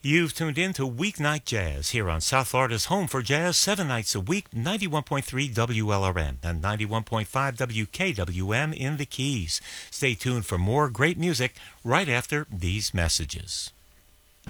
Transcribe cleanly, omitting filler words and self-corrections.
You've tuned in to Weeknight Jazz here on South Florida's home for jazz 7 nights a week, 91.3 WLRN and 91.5 WKWM in the Keys. Stay tuned for more great music right after these messages.